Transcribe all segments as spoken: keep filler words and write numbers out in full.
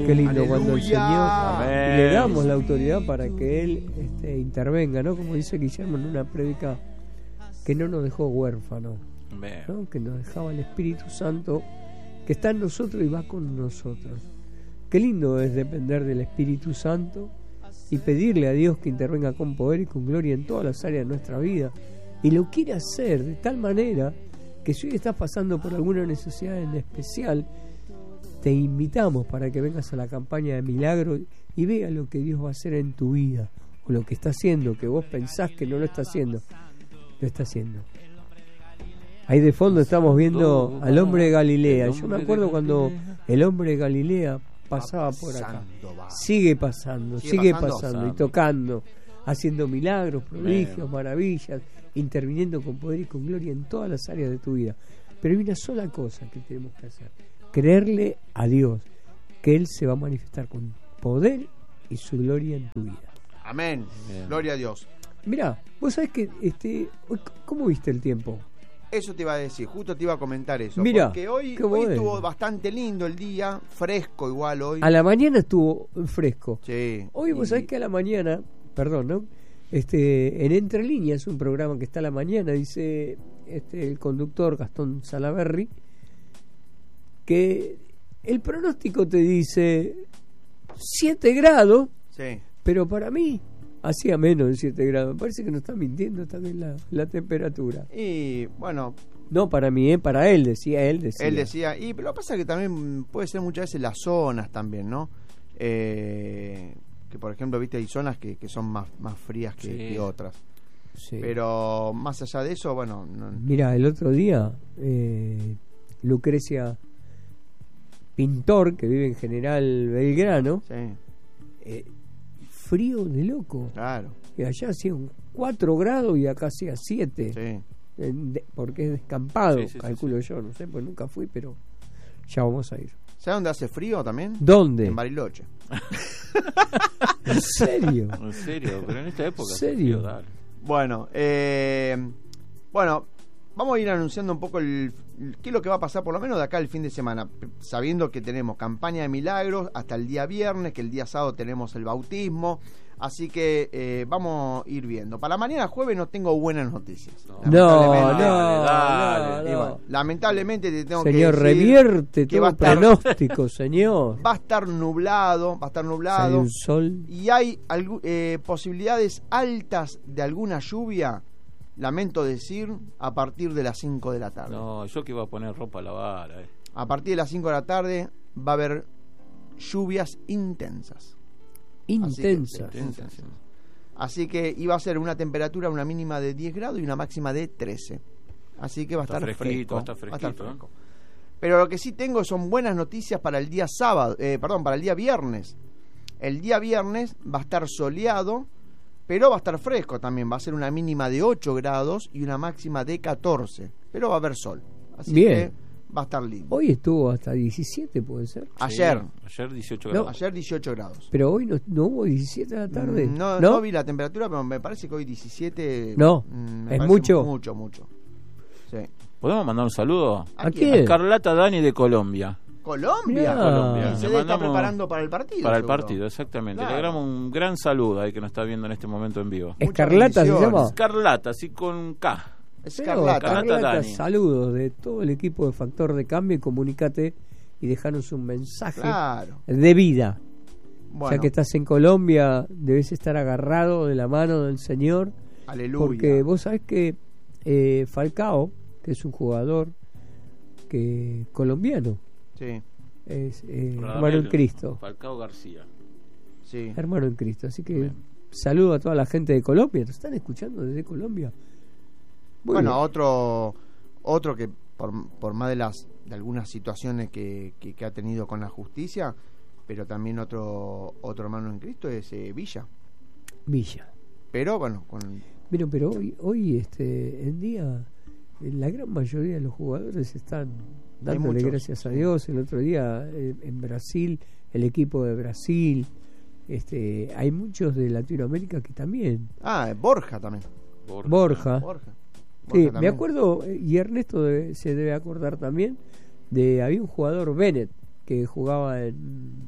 Qué lindo cuando el Señor Amén. le damos la autoridad para que Él este, intervenga, ¿no? Como dice Guillermo en una prédica, que no nos dejó huérfanos, ¿no? Que nos dejaba el Espíritu Santo que está en nosotros y va con nosotros. Qué lindo es depender del Espíritu Santo y pedirle a Dios que intervenga con poder y con gloria en todas las áreas de nuestra vida. Y lo quiere hacer de tal manera que si hoy estás pasando por alguna necesidad en especial, te invitamos para que vengas a la campaña de milagros y veas lo que Dios va a hacer en tu vida, o lo que está haciendo, que vos pensás que no lo está haciendo, lo está haciendo. Ahí de fondo estamos viendo al hombre de Galilea. Yo me acuerdo cuando el hombre de Galilea pasaba por acá. Sigue pasando, sigue pasando y tocando, haciendo milagros, prodigios, maravillas, interviniendo con poder y con gloria en todas las áreas de tu vida. Pero hay una sola cosa que tenemos que hacer: creerle a Dios que Él se va a manifestar con poder y su gloria en tu vida. Amén. Bien. Gloria a Dios. Mirá, vos sabés que este, ¿cómo viste el tiempo? Eso te iba a decir, justo te iba a comentar eso. Mirá, porque hoy, hoy bueno. estuvo bastante lindo el día, fresco igual hoy. A la mañana estuvo fresco. Sí. Hoy vos y... sabés que a la mañana, perdón, ¿no? Este, en Entre Líneas, un programa que está a la mañana, dice este, el conductor Gastón Salaverry, que el pronóstico te dice siete grados, sí. Pero para mí hacía menos de siete grados. Me parece que no está mintiendo también la, la temperatura. Y bueno, no para mí, ¿eh? Para él, decía él. Decía. Él decía, y pero lo que pasa es que también puede ser muchas veces las zonas también, ¿no? Eh, que por ejemplo, viste, hay zonas que, que son más, más frías que, sí. que otras. Sí. Pero más allá de eso, bueno... No... Mira, el otro día, eh, Lucrecia Pintor, que vive en General Belgrano, sí. eh, frío de loco. Claro. Y allá hacía un cuatro grados y acá hacía siete. Sí. De, porque es descampado, sí, sí, calculo sí, sí. yo, no sé, pues nunca fui, pero ya vamos a ir. ¿Sabes dónde hace frío también? ¿Dónde? En Bariloche. ¿En serio? En serio, pero en esta época. ¿En serio? Frío, bueno, eh, bueno, vamos a ir anunciando un poco el, qué es lo que va a pasar por lo menos de acá el fin de semana, sabiendo que tenemos campaña de milagros hasta el día viernes, que el día sábado tenemos el bautismo, así que eh, vamos a ir viendo. Para mañana jueves no tengo buenas noticias. No, no, no, dale, no, bueno, lamentablemente te tengo señor, que decir, revierte que todo va a estar, pronóstico, señor. Va a estar nublado, va a estar nublado. Sale un sol. Y hay algu- eh, posibilidades altas de alguna lluvia. Lamento decir, a partir de las cinco de la tarde. No, yo que iba a poner ropa a lavar. Eh. A partir de las cinco de la tarde va a haber lluvias intensas. Intensas. Así que, intensas. Así que iba a ser una temperatura, una mínima de diez grados y una máxima de trece. Así que va a está estar fresco. Va a estar fresquito, va a estar fresco. Pero lo que sí tengo son buenas noticias para el día sábado, eh, perdón, para el día viernes. El día viernes va a estar soleado, pero va a estar fresco también. Va a ser una mínima de ocho grados y una máxima de catorce. Pero va a haber sol. Así Bien. que va a estar lindo. Hoy estuvo hasta diecisiete, ¿puede ser? Ayer. Sí, ayer dieciocho No, grados. ayer dieciocho grados. Pero hoy no, no hubo diecisiete a la tarde. Mm, no, no, no vi la temperatura, pero me parece que hoy diecisiete. No, mm, me es parece mucho. Mucho, mucho. Sí. ¿Podemos mandar un saludo? ¿A, ¿A quién? quién? A Carlata Dani de Colombia. Colombia. Mirá. Colombia. Se Le debe estar mandamos preparando para el partido. Para el seguro. partido, exactamente. Claro. Le damos un gran saludo ahí que nos está viendo en este momento en vivo. Escarlata se llama. Escarlata, así con K. Escarlata. Pero, Escarlata, Dani. saludos de todo el equipo de Factor de Cambio y comunícate y dejanos un mensaje Claro. de vida. Bueno, Ya que estás en Colombia, debes estar agarrado de la mano del Señor. aleluya. Porque vos sabés que eh, Falcao, que es un jugador que colombiano, Sí, es eh, Radamel hermano en Cristo. Falcao García. sí. Hermano en Cristo. Así que Bien. saludo a toda la gente de Colombia. ¿Nos están escuchando desde Colombia? Muy Bueno, bien. otro otro que por, por más de las de algunas situaciones que, que, que ha tenido con la justicia, pero también otro otro hermano en Cristo es eh, Villa. Villa. Pero bueno, con Pero, pero hoy, hoy este, en día, eh, la gran mayoría de los jugadores están dándole muchos, gracias a sí. Dios. El otro día eh, en Brasil, el equipo de Brasil, este, hay muchos de Latinoamérica que también. ah, Borja también. Borja. Borja. Borja. Sí, Borja me también. acuerdo, eh, y Ernesto debe- se debe acordar también, de había un jugador Bennett que jugaba en,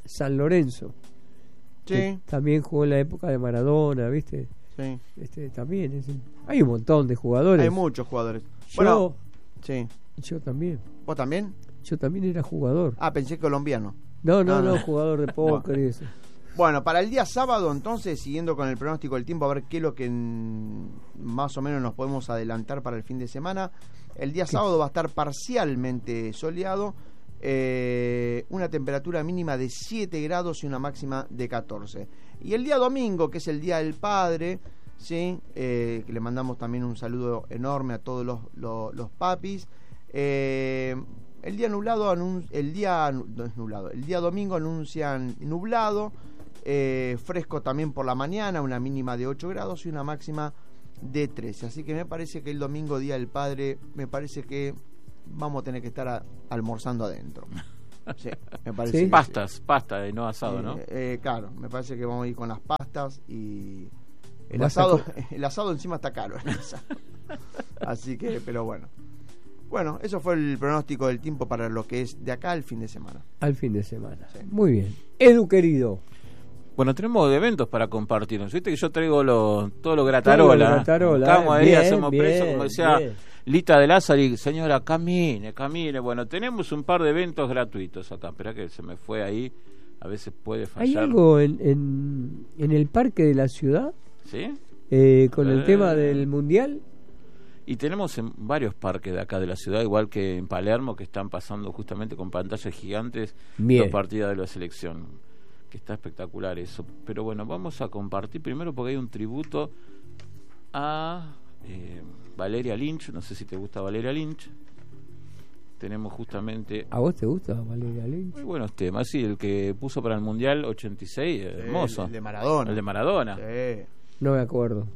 San Lorenzo. Sí. También jugó en la época de Maradona, ¿viste? Sí. Este, también. Es, hay un montón de jugadores. Hay muchos jugadores. Yo, bueno, sí. Yo también. ¿Vos también? Yo también era jugador. Ah, pensé colombiano. No, no, Ah, no, no. jugador de póker y eso. Bueno, para el día sábado, entonces, siguiendo con el pronóstico del tiempo, a ver qué es lo que mm, más o menos nos podemos adelantar para el fin de semana. El día sábado va a estar parcialmente soleado, eh, una temperatura mínima de siete grados y una máxima de catorce. Y el día domingo, que es el Día del Padre, ¿sí? Eh, que le mandamos también un saludo enorme a todos los, los, los papis. Eh, el día nublado, anun- el día no es nublado, el día domingo anuncian nublado. Eh, fresco también por la mañana, una mínima de ocho grados y una máxima de trece. Así que me parece que el domingo, Día del Padre, me parece que vamos a tener que estar a, almorzando adentro. Sí, me parece. ¿Sí? que Pastas, sí. pasta y no asado, Eh, ¿no? eh, claro, me parece que vamos a ir con las pastas y el Vas a asado, co- el asado encima está caro en esa. Así que, pero bueno. Bueno, eso fue el pronóstico del tiempo para lo que es de acá al fin de semana. Al fin de semana. Sí. Muy bien. Edu, querido. Bueno, tenemos eventos para compartirnos. Viste que yo traigo lo, todo lo gratarola. Todo lo gratarola, Buscamos eh. ahí, Bien, hacemos bien, preso, como decía bien. Lita de Lázari. Señora, camine, camine. Bueno, tenemos un par de eventos gratuitos acá. Espera que se me fue ahí. A veces puede fallar. ¿Hay algo en, en, en el parque de la ciudad ¿Sí? eh, con el Eh. tema del mundial? Y tenemos en varios parques de acá de la ciudad, igual que en Palermo, que están pasando justamente con pantallas gigantes Bien. los partidos de la selección, que está espectacular eso. Pero bueno, vamos a compartir primero porque hay un tributo a eh, Valeria Lynch. No sé si te gusta Valeria Lynch. Tenemos justamente ¿A vos te gusta Valeria Lynch? muy buenos temas. Sí, el que puso para el Mundial ochenta y seis, hermoso. El, el de Maradona. El de Maradona. Sí. No me acuerdo.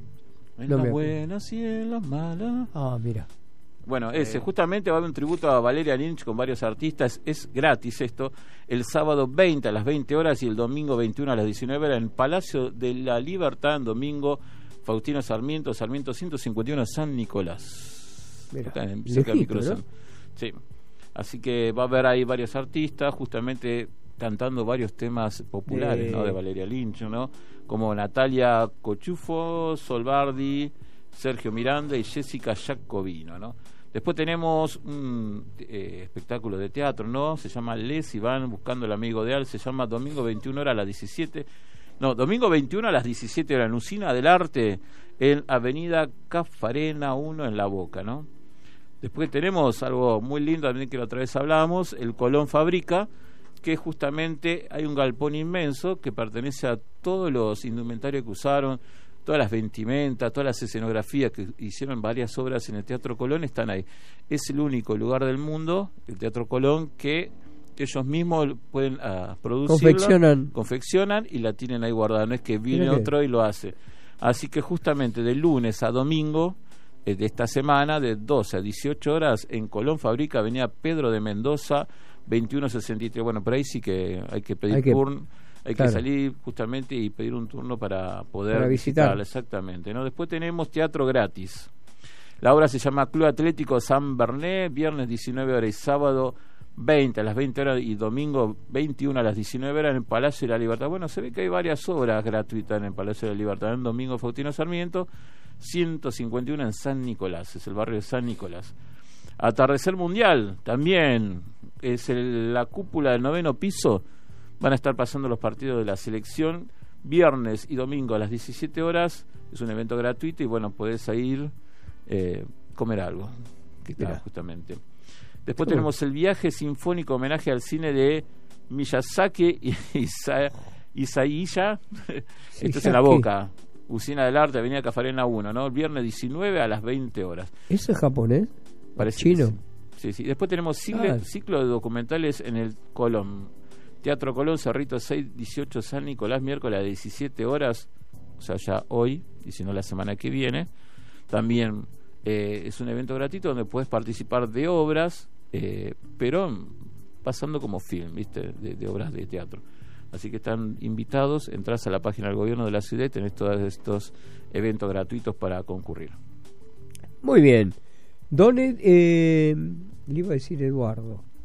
En No las me acuerdo. buenas y en las malas. Ah, mira. Bueno, ese, Eh. justamente va a haber un tributo a Valeria Lynch con varios artistas. Es gratis esto. El sábado veinte a las veinte horas y el domingo veintiuno a las diecinueve horas en el Palacio de la Libertad, en domingo Faustino Sarmiento, Sarmiento ciento cincuenta y uno, San Nicolás. Mira, Acá en- cerca de lejito, Microsan. ¿no? Sí. Así que va a haber ahí varios artistas, justamente cantando varios temas populares, De- ¿no? De Valeria Lynch, ¿no? Como Natalia Cochufo, Solbardi, Sergio Miranda y Jessica Jacobino, ¿no? Después tenemos un eh, espectáculo de teatro, ¿no? Se llama Les y van buscando el amigo de Al, se llama domingo veintiuna horas a las diecisiete. No, domingo veintiuno a las diecisiete horas en Usina del Arte, en Avenida Cafarena uno en La Boca, ¿no? Después tenemos algo muy lindo también que la otra vez hablábamos, el Colón Fabrica, que justamente hay un galpón inmenso que pertenece a todos los indumentarios que usaron, todas las vestimentas, todas las escenografías que hicieron varias obras en el Teatro Colón están ahí. Es el único lugar del mundo, el Teatro Colón, que ellos mismos pueden uh, producirla, Confeccionan. confeccionan y la tienen ahí guardada, no es que viene Mira que- otro y lo hace. Así que justamente de lunes a domingo eh, de esta semana, de doce a dieciocho horas, en Colón Fabrica, Avenida Pedro de Mendoza, veintiuno sesenta y tres. Bueno, por ahí sí que hay que pedir Hay que- turno, hay claro. que salir justamente y pedir un turno para poder Para visitar. visitarla, exactamente, ¿no? Después tenemos teatro gratis. La obra se llama Club Atlético San Berné, viernes diecinueve horas y sábado veinte a las veinte horas y domingo veintiuno a las diecinueve horas en el Palacio de la Libertad. Bueno, se ve que hay varias obras gratuitas en el Palacio de la Libertad. En domingo Faustino Sarmiento, ciento cincuenta y uno en San Nicolás, es el barrio de San Nicolás. Atardecer Mundial, también es el- la cúpula del noveno piso. Van a estar pasando los partidos de la selección viernes y domingo a las diecisiete horas. Es un evento gratuito y bueno, podés ir eh, comer algo, que está Mirá. justamente. Después Qué tenemos el viaje sinfónico homenaje al cine de Miyazaki y Isa- Isaiya. Esto es en La Miyazaki. Boca, Usina del Arte, Avenida Cafarena uno, ¿no? El viernes diecinueve a las veinte horas. ¿Eso es japonés? Parece ¿Chino? que sí. Sí, sí. Después tenemos cicle- Ah. ciclo de documentales en el Colón. Teatro Colón, Cerrito seis, dieciocho, San Nicolás, miércoles a diecisiete horas, o sea, ya hoy, y si no la semana que viene. También eh, es un evento gratuito donde puedes participar de obras, eh, pero pasando como film, ¿viste? De, de obras de teatro. Así que están invitados, entras a la página del gobierno de la ciudad y tenés todos estos eventos gratuitos para concurrir. Muy bien. Don Ed- eh, le iba a decir Eduardo.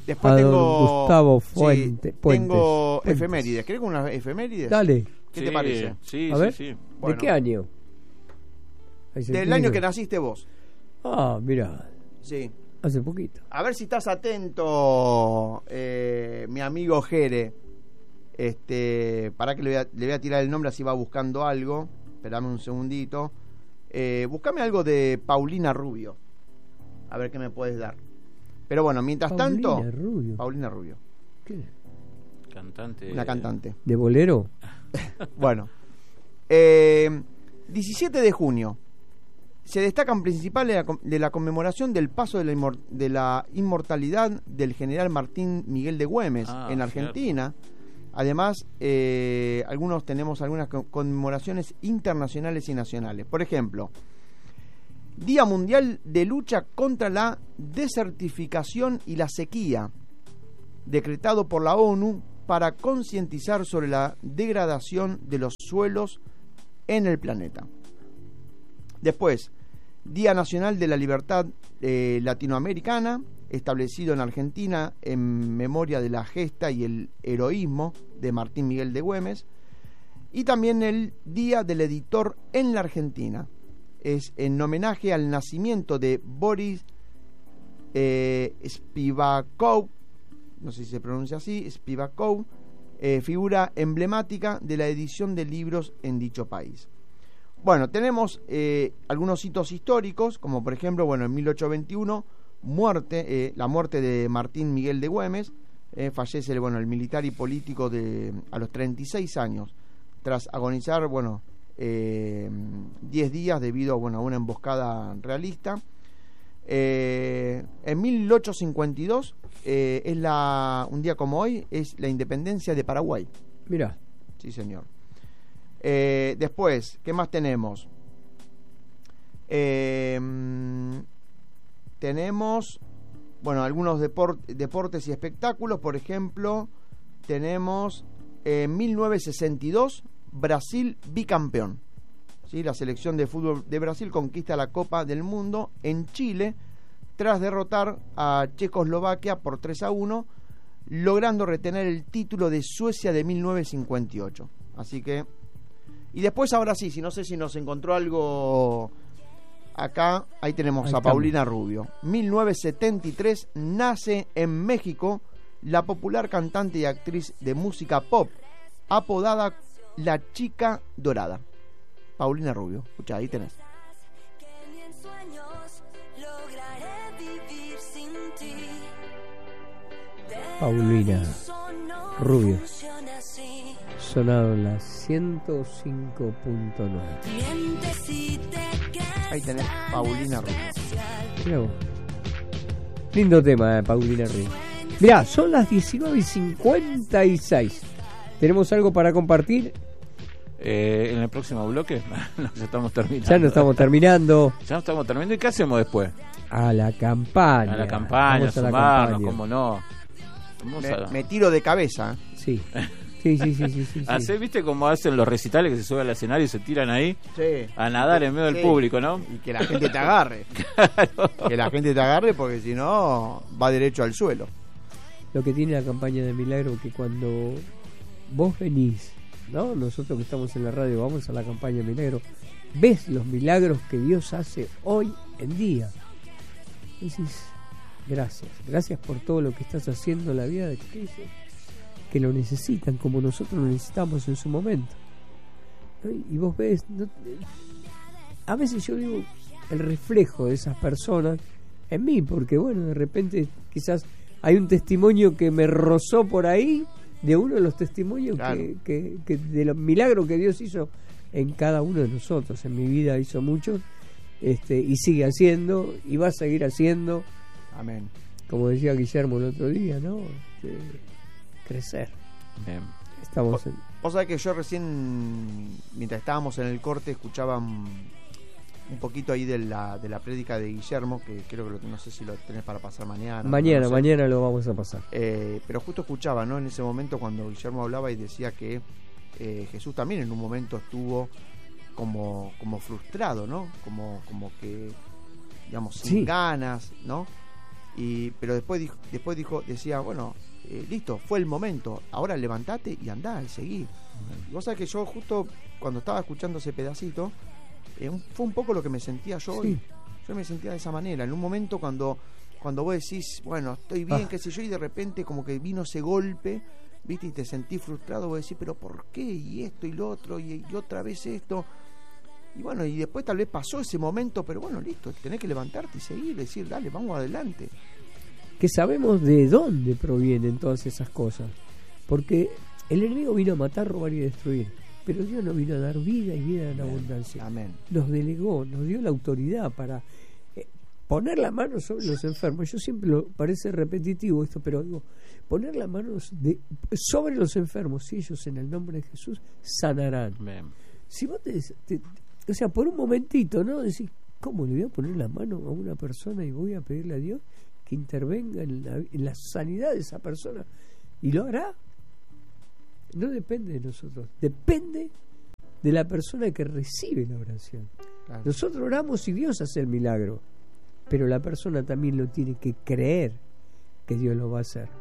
Después a tengo Gustavo Fuente, sí, Puentes, tengo Puentes. efemérides. ¿Querés con unas efemérides? Dale. ¿Qué sí, te parece? Sí, a sí, ver, sí. Bueno. ¿de qué año? Del año que naciste vos. Ah, mira, Sí. hace poquito. A ver si estás atento, eh, mi amigo Jere. Este, para que le voy, a, le voy a tirar el nombre, así va buscando algo. Esperame un segundito. Eh, buscame algo de Paulina Rubio. A ver qué me puedes dar. Pero bueno, mientras Paulina tanto. Rubio. Paulina Rubio. ¿Qué? Cantante. Una cantante. ¿De bolero? Bueno. Eh, diecisiete de junio. Se destacan principales de la, de la conmemoración del paso de la, inmor, de la inmortalidad del general Martín Miguel de Güemes ah, en Argentina. Cierto. Además, eh, algunos tenemos algunas conmemoraciones internacionales y nacionales. Por ejemplo, Día Mundial de Lucha contra la Desertificación y la Sequía, decretado por la ONU para concientizar sobre la degradación de los suelos en el planeta. Después, Día Nacional de la Libertad eh, Latinoamericana, establecido en Argentina en memoria de la gesta y el heroísmo de Martín Miguel de Güemes. Y también el Día del Editor en la Argentina. Es en homenaje al nacimiento de Boris eh, Spivakov, no sé si se pronuncia así, Spivakov, eh, figura emblemática de la edición de libros en dicho país. Bueno, tenemos eh, algunos hitos históricos, como por ejemplo, bueno, en mil ochocientos veintiuno, muerte, eh, la muerte de Martín Miguel de Güemes, eh, fallece bueno, el militar y político de, a los treinta y seis años, tras agonizar, bueno, eh, diez días debido bueno, a una emboscada realista. Eh, en mil ochocientos cincuenta y dos, eh, es la, un día como hoy, es la independencia de Paraguay. Mirá. Sí, señor. Eh, después, ¿qué más tenemos? Eh, tenemos, bueno, algunos deport, deportes y espectáculos. Por ejemplo, tenemos en eh, mil novecientos sesenta y dos, Brasil bicampeón. ¿Sí? La selección de fútbol de Brasil conquista la Copa del Mundo en Chile tras derrotar a Checoslovaquia por tres a uno, logrando retener el título de Suecia de mil novecientos cincuenta y ocho. Así que... Y después, ahora sí, si no sé si nos encontró algo acá, ahí tenemos ahí a estamos. Paulina Rubio. mil novecientos setenta y tres nace en México la popular cantante y actriz de música pop, apodada La Chica Dorada. Paulina Rubio, escucha, ahí tenés. Paulina Rubio, sonado en la ciento cinco punto nueve. Ahí tenés Paulina Rubio. Mirá vos. Lindo tema, eh, Paulina Rubio. Mirá, son las diecinueve y cincuenta y seis. ¿Tenemos algo para compartir? Eh, en el próximo bloque ya estamos terminando. Ya no estamos terminando. Ya no estamos terminando. ¿Y qué hacemos después? A la campaña. A la campaña, a sumarnos, cómo no. Me, a... me tiro de cabeza. Sí. Sí, sí, sí, sí, sí, Hacé, ¿viste cómo hacen los recitales que se suben al escenario y se tiran ahí? Sí. A nadar en medio sí. del público, ¿no? Y que la gente te agarre. Claro. Que la gente te agarre, porque si no va derecho al suelo. Lo que tiene la campaña de Milagro, que cuando vos venís, ¿no? Nosotros que estamos en la radio vamos a la campaña de Milagro, ves los milagros que Dios hace hoy en día. Y decís, gracias, gracias por todo lo que estás haciendo en la vida de Cristo, que lo necesitan como nosotros lo necesitamos en su momento. ¿No? Y vos ves, no, a veces yo digo el reflejo de esas personas en mí, porque bueno, de repente quizás hay un testimonio que me rozó por ahí, de uno de los testimonios claro. que, que, que de los milagros que Dios hizo en cada uno de nosotros. En mi vida hizo muchos, este, y sigue haciendo, y va a seguir haciendo. Amén. Como decía Guillermo el otro día, ¿no? Este, crecer. Bien. Estamos en... Vos sabés que yo recién, mientras estábamos en el corte, escuchaba un, un poquito ahí de la, de la prédica de Guillermo, que creo que lo, no sé si lo tenés para pasar mañana. Mañana, no sé. mañana lo vamos a pasar. Eh, pero justo escuchaba, ¿no? En ese momento cuando Guillermo hablaba y decía que eh, Jesús también en un momento estuvo como, como frustrado, ¿no? Como, como que, digamos, sin sí. ganas, ¿no? Y, pero después dijo, después dijo, decía, bueno, eh, listo, fue el momento, ahora levantate y andá y seguí. Uh-huh. Vos sabés que yo justo cuando estaba escuchando ese pedacito, eh, un, fue un poco lo que me sentía yo sí. hoy. Yo me sentía de esa manera, en un momento cuando, cuando vos decís, bueno, estoy bien, ah. qué sé yo, y de repente como que vino ese golpe, viste, y te sentí frustrado, vos decís, pero ¿por qué? Y esto y lo otro, y, y otra vez esto. Y bueno, y después tal vez pasó ese momento, pero bueno, listo, tenés que levantarte y seguir, decir, dale, vamos adelante. Que sabemos de dónde provienen todas esas cosas, porque el enemigo vino a matar, robar y destruir, pero Dios nos vino a dar vida y vida en abundancia. Amén. Nos delegó, nos dio la autoridad para eh, poner la mano sobre los enfermos. Yo siempre lo parece repetitivo esto, pero digo, poner las manos de, sobre los enfermos, y ellos en el nombre de Jesús sanarán. Amén. Si vos te, te o sea, por un momentito, ¿no? Decís, ¿cómo le voy a poner la mano a una persona y voy a pedirle a Dios que intervenga en la, en la sanidad de esa persona? ¿Y lo hará? No depende de nosotros, depende de la persona que recibe la oración. Claro. Nosotros oramos y Dios hace el milagro, pero la persona también lo tiene que creer que Dios lo va a hacer.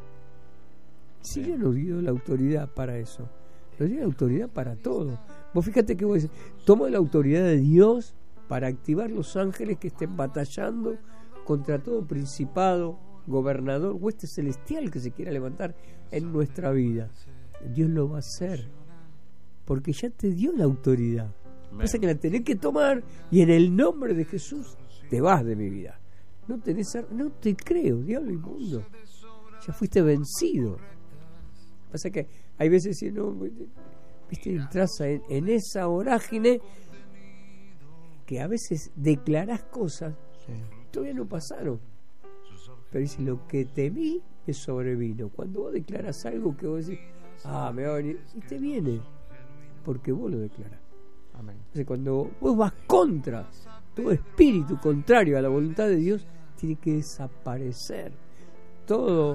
Si Dios nos dio la autoridad para eso, nos dio la autoridad para todo. Vos fíjate que vos decís, tomo la autoridad de Dios para activar los ángeles que estén batallando contra todo principado, gobernador, hueste celestial que se quiera levantar en nuestra vida. Dios lo va a hacer, porque ya te dio la autoridad. Pasa que la tenés que tomar, y en el nombre de Jesús te vas de mi vida. No tenés, no te creo, diablo inmundo. Ya fuiste vencido. Pasa que hay veces si no, viste, entras en, en esa vorágine que a veces declarás cosas sí. todavía no pasaron, pero dice, lo que temí me sobrevino. Cuando vos declaras algo que vos decís, ah, me va a venir, y te viene porque vos lo declarás. Amén. Entonces, cuando vos vas contra todo espíritu contrario a la voluntad de Dios, tiene que desaparecer todo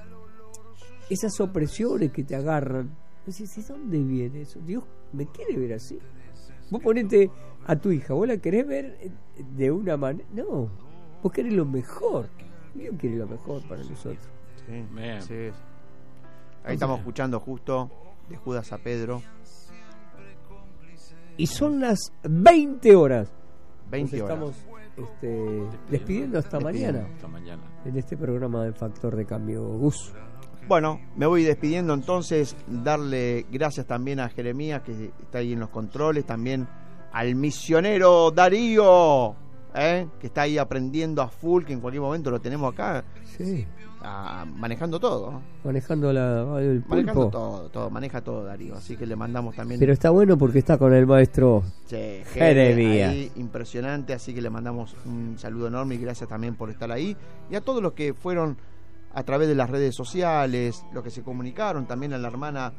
esas opresiones que te agarran. Decís, ¿de dónde viene eso? Dios me quiere ver así. Vos ponete a tu hija, vos la querés ver de una manera, no, vos querés lo mejor. Dios quiere lo mejor para nosotros. Sí, sí. Ahí estamos escuchando justo de Judas a Pedro. Y son las veinte horas. veinte horas. Estamos este, despidiendo hasta despidiendo. mañana. Hasta mañana. En este programa de Factor de Cambio. Gus. Bueno, me voy despidiendo entonces. Darle gracias también a Jeremías, que está ahí en los controles. También al misionero Darío, ¿eh? que está ahí aprendiendo a full, que en cualquier momento lo tenemos acá. Sí. A, manejando todo. Manejando la, el pulpo. Manejando todo, todo, maneja todo Darío. Así que le mandamos también. Pero está bueno porque está con el maestro sí, Jeremías. Ahí, impresionante, así que le mandamos un saludo enorme y gracias también por estar ahí. Y a todos los que fueron a través de las redes sociales, los que se comunicaron, también a la hermana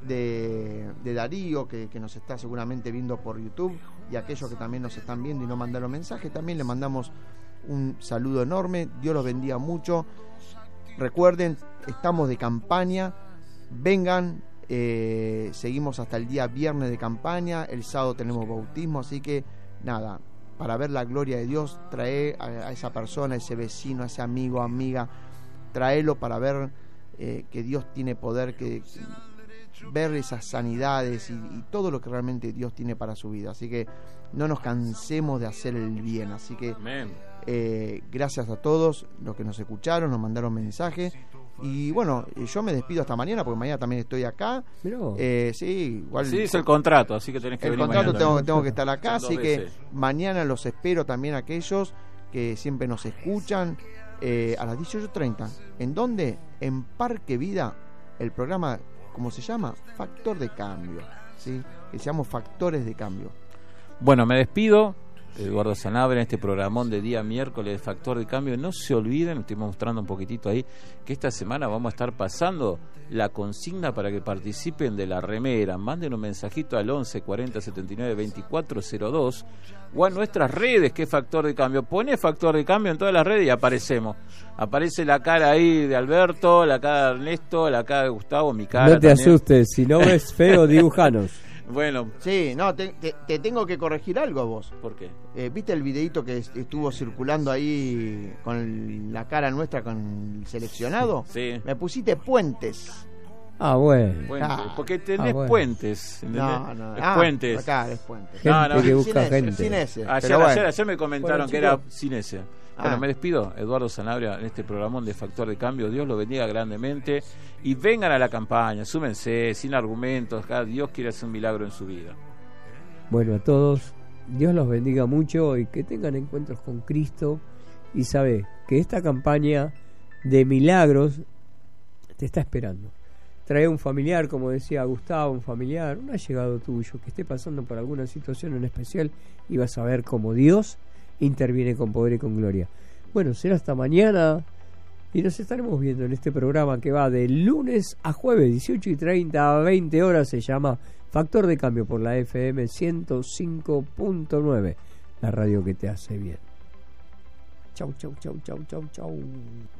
de, de Darío, que, que nos está seguramente viendo por YouTube, y a aquellos que también nos están viendo y no mandaron mensajes, también le mandamos un saludo enorme. Dios los bendiga mucho. Recuerden, estamos de campaña, vengan, eh, seguimos hasta el día viernes de campaña, el sábado tenemos bautismo, así que nada, para ver la gloria de Dios, trae a, a esa persona, a ese vecino, a ese amigo, amiga, tráelo para ver eh, que Dios tiene poder, que ver esas sanidades y, y todo lo que realmente Dios tiene para su vida. Así que no nos cansemos de hacer el bien. Así que eh, gracias a todos los que nos escucharon, nos mandaron mensajes. Y bueno, yo me despido hasta mañana, porque mañana también estoy acá. Eh, sí, igual. Sí, es el contrato, así que tenés que el venir contrato mañana. Tengo, tengo que estar acá, Son así dos que veces. Mañana los espero también a aquellos que siempre nos escuchan. Eh, a las dieciocho treinta. ¿En dónde? En Parque Vida, el programa, ¿cómo se llama? Factor de Cambio, ¿sí? Que se llama Factores de Cambio. Bueno, me despido. Eduardo Sanabria, en este programón de día miércoles de Factor de Cambio. No se olviden, estoy mostrando un poquitito ahí, que esta semana vamos a estar pasando la consigna para que participen de la remera. Manden un mensajito al once cuarenta setenta y nueve veinticuatro cero dos o a nuestras redes, que es Factor de Cambio. Pone Factor de Cambio en todas las redes y aparecemos. Aparece la cara ahí de Alberto, la cara de Ernesto, la cara de Gustavo, mi cara. No te también. asustes, si no ves feo, dibujanos. Bueno. Sí, no, te, te, te tengo que corregir algo a vos. ¿Por qué? Eh, ¿Viste el videito que estuvo circulando ahí con la cara nuestra con el seleccionado? Sí. Me pusiste Puentes. Ah, bueno. Puentes, Ah, porque tenés ah, bueno. puentes. ¿Entendés? No, no. Es ah, puentes. Acá es Puentes. Gente No, no, que busca sin ese, gente. sin ese. Ayer, pero bueno. ayer, ayer me comentaron Bueno, que chicos. era sin ese. Ah. Bueno, me despido. Eduardo Sanabria en este programón de Factor de Cambio. Dios lo bendiga grandemente. Y vengan a la campaña, súmense, sin argumentos. Acá Dios quiere hacer un milagro en su vida. Bueno, a todos, Dios los bendiga mucho y que tengan encuentros con Cristo. Y sabe que esta campaña de milagros te está esperando. Trae un familiar, como decía Gustavo, un familiar, un allegado tuyo que esté pasando por alguna situación en especial y vas a ver cómo Dios interviene con poder y con gloria. Bueno, será hasta mañana y nos estaremos viendo en este programa que va de lunes a jueves, dieciocho y treinta a veinte horas. Se llama Factor de Cambio por la F M ciento cinco punto nueve, la radio que te hace bien. Chau, chau, chau, chau, chau, chau.